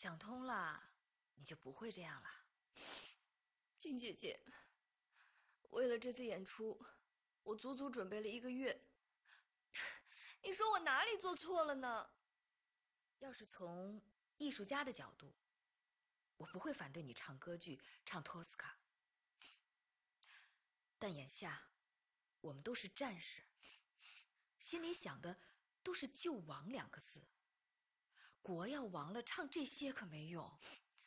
想通了，你就不会这样了。 静姐姐，为了这次演出，我足足准备了1个月。你说我哪里做错了呢？ 要是从艺术家的角度，我不会反对你唱歌剧，唱托斯卡。但眼下，我们都是战士，心里想的都是救亡2个字。国要亡了，唱这些可没用。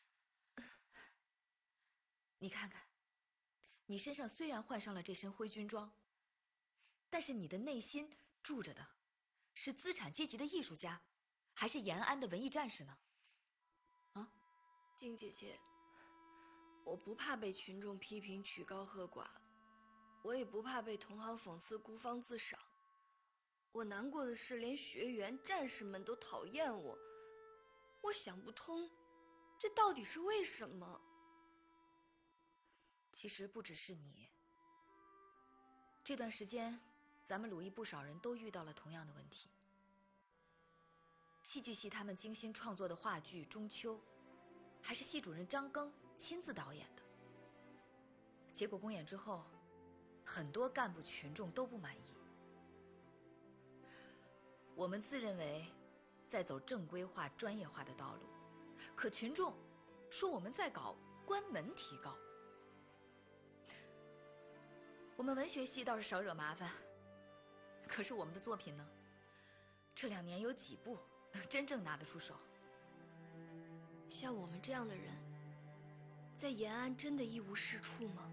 你看看，你身上虽然换上了这身灰军装，但是你的内心住着的是资产阶级的艺术家，还是延安的文艺战士呢？啊， 静姐姐，我不怕被群众批评曲高和寡，我也不怕被同行讽刺孤芳自赏。我难过的是，连学员、战士们都讨厌我。我想不通，这到底是为什么？ 其实不只是你，这段时间，咱们鲁艺不少人都遇到了同样的问题。戏剧系他们精心创作的话剧《中秋》，还是系主任张庚亲自导演的。结果公演之后，很多干部群众都不满意。我们自认为在走正规化、专业化的道路，可群众说我们在搞关门提高。我们文学系倒是少惹麻烦，可是我们的作品呢？这2年有几部能真正拿得出手？ 像我们这样的人，在延安真的一无是处吗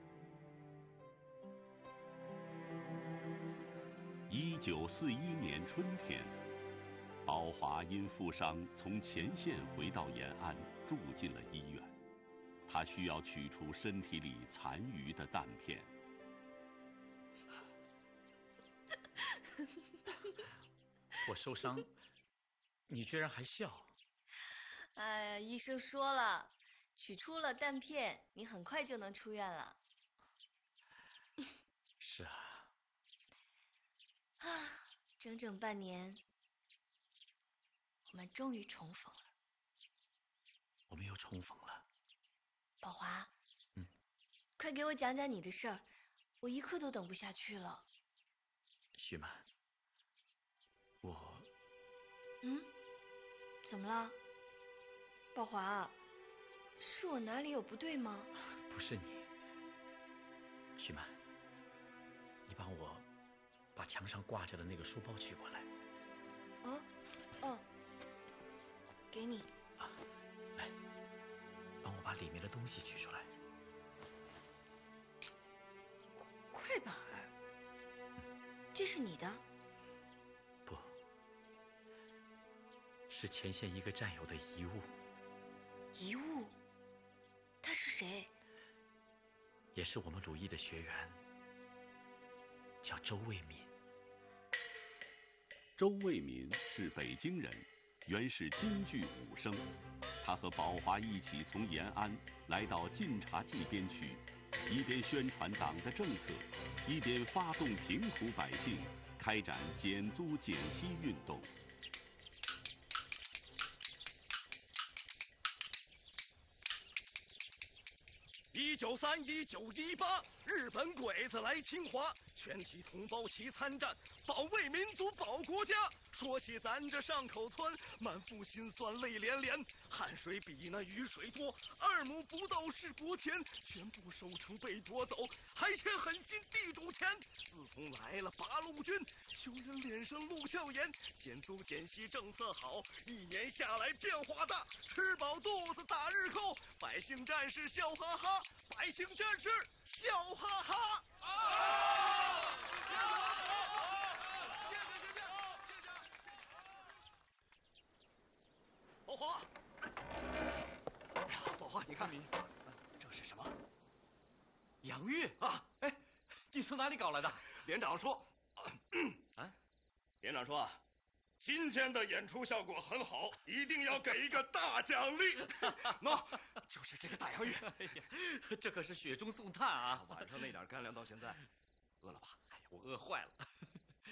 ？1941年春天，宝华因负伤从前线回到延安，住进了医院。他需要取出身体里残余的弹片。 我受伤，你居然还笑？ 哎呀，医生说了，取出了弹片，你很快就能出院了。 是啊。 整整半年，我们终于重逢了。 我们又重逢了。 宝华，快给我讲讲你的事儿，我一刻都等不下去了。 徐曼，我…… 怎么了？宝华，是我哪里有不对吗？ 不是你，徐曼，你帮我把墙上挂着的那个书包取过来。 给你。 来，帮我把里面的东西取出来。 快板儿，这是你的？ 不，是前线一个战友的遗物。 遗物？他是谁？ 也是我们鲁艺的学员，叫周卫民。 周卫民是北京人，原是京剧武生。他和宝华一起从延安来到晋察冀边区，一边宣传党的政策，一边发动贫苦百姓，开展减租减息运动。 1931、1918，日本鬼子来侵华，全体同胞齐参战，保卫民族，保国家。说起咱这上口村，满腹心酸泪连连，汗水比那雨水多，2亩不到是国田，全部收成被夺走，还欠狠心地主钱。自从来了八路军，穷人脸上露笑颜，减租减息政策好，1年下来变化大，吃饱肚子打日扣，百姓战士笑哈哈，百姓战士笑哈哈。宝华，宝华，你看，这是什么？ 洋芋啊！哎，你从哪里搞来的？ 连长说，连长说，今天的演出效果很好，一定要给一个大奖励。喏，就是这个大洋芋。 哎呀，这可是雪中送炭啊！ 晚上那点干粮到现在，饿了吧？ 哎呀，我饿坏了。